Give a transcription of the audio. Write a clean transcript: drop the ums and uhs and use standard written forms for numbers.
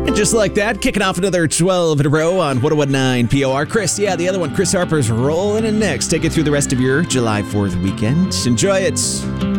And just like that, kicking off another 12 in a row on 101.9 POR. Chris, the other one, Chris Harper's rolling in next. Take it through the rest of your July 4th weekend. Enjoy it.